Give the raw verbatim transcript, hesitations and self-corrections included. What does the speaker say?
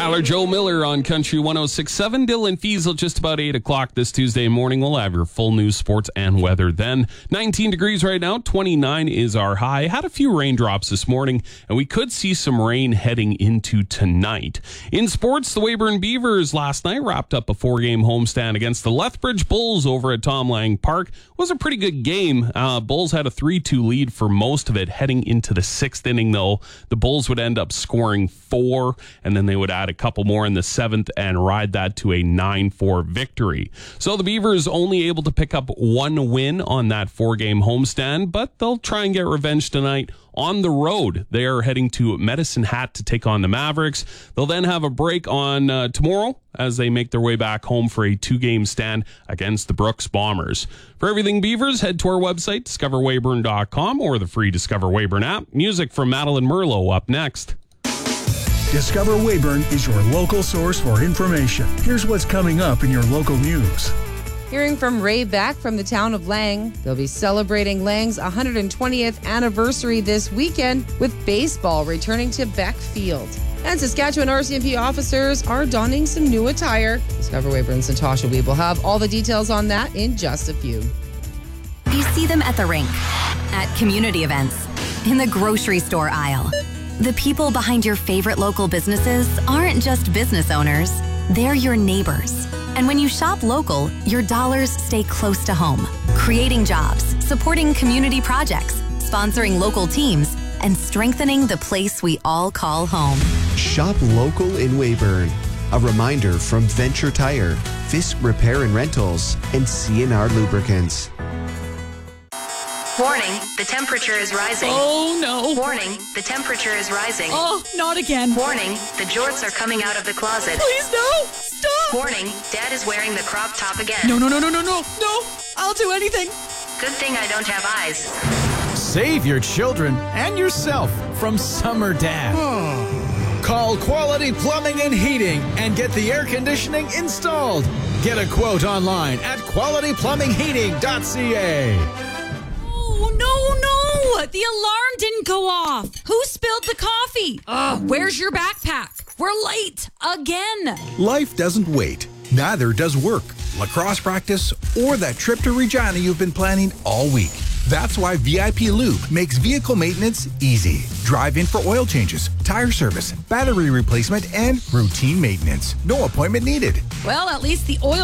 Tyler Joe Miller on Country one oh six point seven. Dylan Fiesel just about eight o'clock this Tuesday morning. We'll have your full news, sports, and weather then. nineteen degrees right now. twenty-nine is our high. Had a few raindrops this morning, and we could see some rain heading into tonight. In sports, the Weyburn Beavers last night wrapped up a four-game homestand against the Lethbridge Bulls over at Tom Lang Park. It was a pretty good game. Uh, Bulls had a three two lead for most of it. Heading into the sixth inning, though, the Bulls would end up scoring four, and then they would add a couple more in the seventh and ride that to a nine four victory. So the Beavers only able to pick up one win on that four-game homestand, but they'll try and get revenge tonight on the road. They are heading to Medicine Hat to take on the Mavericks. They'll then have a break on uh, tomorrow as they make their way back home for a two-game stand against the Brooks Bombers. For everything Beavers, head to our website, discover weyburn dot com, or the free Discover Weyburn app. Music from Madeline Merlot up next. Discover Weyburn is your local source for information. Here's what's coming up in your local news. Hearing from Ray Beck from the town of Lang. They'll be celebrating Lang's one hundred twentieth anniversary this weekend with baseball returning to Beck Field. And Saskatchewan R C M P officers are donning some new attire. Discover Weyburn's Natasha Weeb will have all the details on that in just a few. You see them at the rink, at community events, in the grocery store aisle. The people behind your favorite local businesses aren't just business owners, they're your neighbors. And when you shop local, your dollars stay close to home, creating jobs, supporting community projects, sponsoring local teams, and strengthening the place we all call home. Shop local in Weyburn. A reminder from Venture Tire, Fisk Repair and Rentals, and C and R Lubricants. Warning, the temperature is rising. Oh, no. Warning, the temperature is rising. Oh, not again. Warning, the jorts are coming out of the closet. Please, no. Stop. Warning, Dad is wearing the crop top again. No, no, no, no, no, no. No. I'll do anything. Good thing I don't have eyes. Save your children and yourself from summer dad. Call Quality Plumbing and Heating and get the air conditioning installed. Get a quote online at quality plumbing heating dot c a. Oh, no, no. The alarm didn't go off. Who spilled the coffee? Ugh, where's your backpack? We're late again. Life doesn't wait. Neither does work, lacrosse practice, or that trip to Regina you've been planning all week. That's why V I P Lube makes vehicle maintenance easy. Drive in for oil changes, tire service, battery replacement, and routine maintenance. No appointment needed. Well, at least the oil